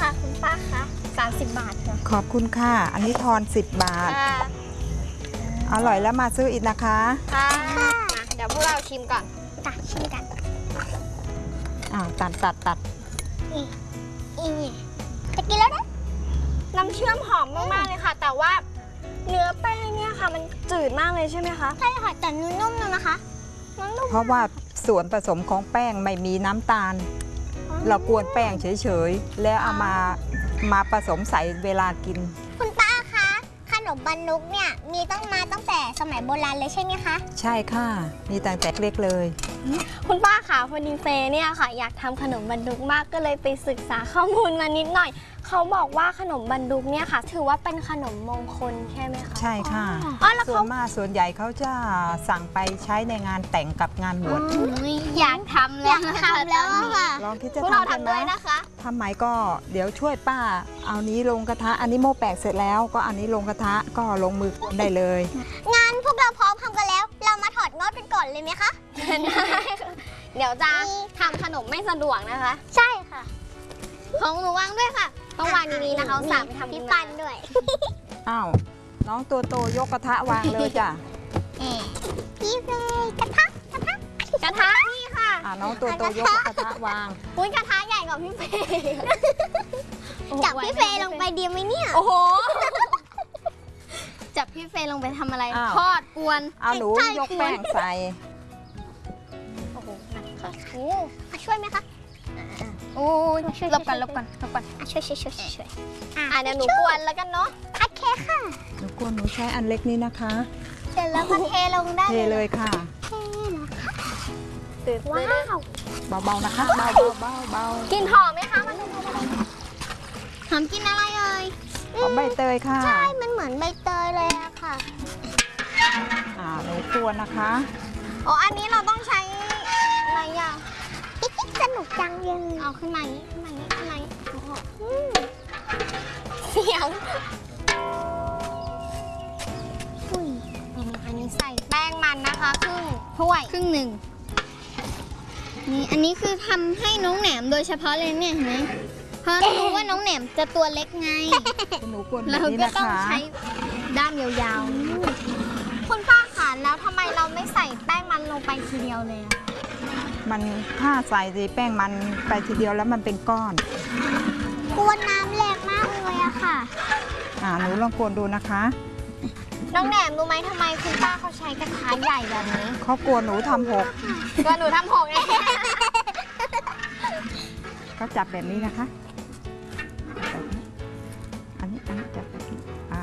ค่ะคุณป้าคะ30 บาทค่ะขอบคุณค่ะอันนี้ทอน10 บาทอร่อยแล้วมาซื้ออีกนะคะค่ะเดี๋ยวพวกเราชิมก่อนชิมกันตัดจะกินแล้วนะน้ำเชื่อมหอมมากๆเลยค่ะแต่ว่าเนื้อแป้งเนี่ยค่ะมันจืดมากเลยใช่ไหมคะใช่ค่ะแต่นุ่มๆนะคะเพราะว่าส่วนผสมของแป้งไม่มีน้ำตาลเรากวนแป้งเฉยๆแล้วเอามาผสมใส่เวลากินคุณป้าคะขนมบันนุกเนี่ยมีตั้งแต่สมัยโบราณเลยใช่ไหมคะใช่ค่ะมีตั้งแต่เล็กเลยคุณป้าค่ะพอดีเฟย์เนี่ยค่ะอยากทำขนมบันดุกมากก็เลยไปศึกษาข้อมูลมานิดหน่อยเขาบอกว่าขนมบันดุกเนี่ยค่ะถือว่าเป็นขนมมงคลใช่ไหมคะใช่ค่ะส่วนใหญ่เขาจะสั่งไปใช้ในงานแต่งกับงานบวชอยากทำแล้วค่ะลองคิดจะทำด้วยนะคะทำไหมก็เดี๋ยวช่วยป้าเอานี้ลงกระทะอันนี้โม่แปลกเสร็จแล้วก็อันนี้ลงกระทะก็ลงมือกวนได้เลยงานพวกเราพร้อมทำกันแล้วเรามาถอดงอดกันก่อนเลยไหมคะเดี๋ยวจะทำขนมไม่สะดวกนะคะใช่ค่ะของหนูวางด้วยค่ะต้องวางดีๆนะคะสามไปทำพี่ปันด้วยอ้าวน้องตัวโตยกกระทะวางเลยจ้ะพี่เฟย์กระทะนี่ค่ะน้องตัวโตยกกระทะวางอุ้ยกระทะใหญ่กว่าพี่เฟย์จับพี่เฟย์ลงไปดีไหมเนี่ยโอ้โหจับพี่เฟย์ลงไปทำอะไรทอดกวนเอาหนูยกแป้งใส่โอ้โหช่วยไหมคะโอ้ยลบกันช่วยเดี๋ยวหนูกวนแล้วกันเนาะโอเคค่ะหนูกวนหนูใช้อันเล็กนี้นะคะเสร็จแล้วก็เทลงได้เลยค่ะว้าวเบาๆนะคะเบากินหอมไหมคะมันหอมกินอะไรเอ่ยหอมใบเตยค่ะใช่มันเหมือนใบเตยเลยอะค่ะหนูกวนนะคะอ๋ออันนี้เราต้องใช้อะไรอ่ะสนุกจังยังเอาขึ้นมานี้เสียงอันนี้ใส่แป้งมันนะคะครึ่งหนึ่งนี่อันนี้คือทำให้น้องแหนมโดยเฉพาะเลยเนี่ยเห็นไหมเพราะรู้ว่าน้องแหนมจะตัวเล็กไงเราก็ต้องใช้ด้ามยาวๆคุณป้าคะแล้วทำไมเราไม่ใส่แป้งมันลงไปทีเดียวเลยมันถ้าใส่แป้งมันไปทีเดียวแล้วมันเป็นก้อนกวนน้ำแรงมากเลยอะค่ะหนูลองกวนดูนะคะน้องแหนมรู้ไหมทำไมคุณป้าเขาใช้กระทะใหญ่แบบนี้เขากลัวหนูทำหกไงก็จับแบบนี้นะคะอันนี้จับแบบนี้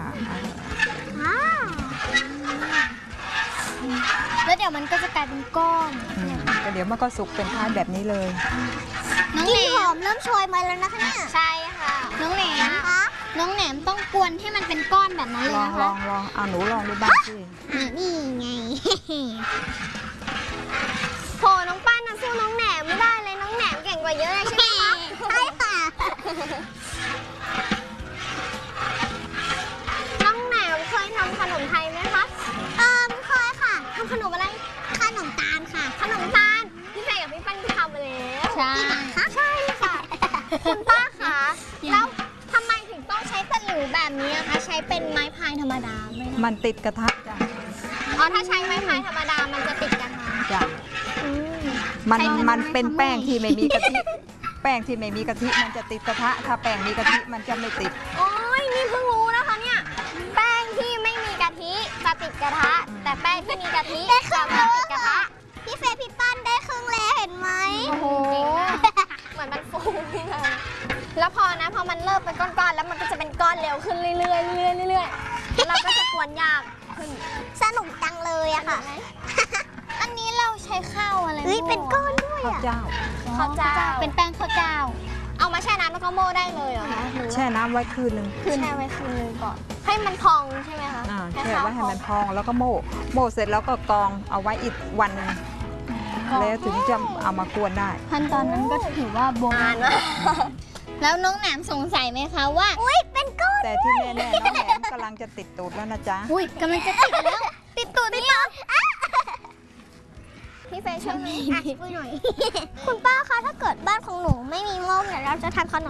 แล้วเดี๋ยวมันก็จะกลายเป็นก้อนแต่เดี๋ยวมันก็สุกเป็นท้ายแบบนี้เลยน้องแหนมหอมเริ่มโชยมาแล้วนะคะเนี่ยใช่ค่ะน้องแหนมต้องกวนให้มันเป็นก้อนแบบนั้นเลยนะคะลองหนูลองดูบ้างสินี่ไงโหน้องป้าน่ะสู้น้องแหนมไม่ได้เลยน้องแหนมเก่งกว่าเยอะเลยใช่ไหมคะใช่ค่ะน้องแหนมเคยทำขนมไทยไหมคะเคยค่ะทำขนมอะไรขนมตาลค่ะขนมตาลพี่เฟย์กับพี่ปั้นทำมาแล้วใช่ค่ะคุณป้าคะแล้วทำไมถึงต้องใช้ตะหลิวแบบนี้คะใช้เป็นไม้พายธรรมดาไหมมันติดกระทะจ้ะถ้าใช้ไม้พายธรรมดามันจะติดกระทะจ้ะมันเป็นแป้งที่ไม่มีกะทิแป้งที่ไม่มีกะทิมันจะติดกระทะถ้าแป้งมีกะทิมันจะไม่ติดโอ้ยนี่เพิ่งรู้นะคะเนี่ยแป้งที่ไม่มีกะทิจะติดกระทะแต่แป้งที่มีกะทิจะไม่ติดกระทะพี่เฟย์พี่ปั้นได้ครึ่งแล้วเห็นไหมโอ้โหเหมือนมันฟูนี่เลยแล้วพอมันเริ่มเป็นก้อนๆแล้วมันก็จะเป็นก้อนเร็วขึ้นเรื่อยๆแล้วเราก็จะกวนยากขึ้นสนุกจังเลยอะค่ะอันนี้เราใช้ข้าวอะไรเป็นก้อนด้วยข้าวเจ้าเป็นแป้งข้าวเจ้าเอามาแช่น้ำแล้วก็โม่ได้เลยเหรอคะแช่น้ำไว้คืนหนึ่งแช่ไว้คืนนึงก่อนให้มันพองใช่ไหมคะแช่ไว้ให้มันพองแล้วก็โม่เสร็จแล้วก็กรองเอาไว้อีกวันนึงแล้วถึงจะเอามากวนได้ขั้นตอนนั้นก็ถือว่าโบราณแล้วน้องแหนมสงสัยไหมคะว่าเป็นก้อนแต่ที่แน่ๆน้องแหนมกำลังจะติดตูดแล้วนะจ๊ะกำลังจะติดแล้วติดตูดนี่เหรอพี่เฟย์ช่วยหน่อยคุณป้าคะถ้าเกิดบ้านของหนูไม่มีหม้อเนี่ยเราจะทำขนม